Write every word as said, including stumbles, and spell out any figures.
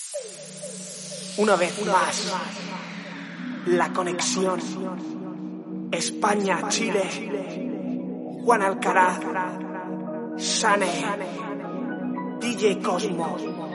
Una vez más, la conexión España-Chile. Juan Alcaraz, Sane, D J Cosmo.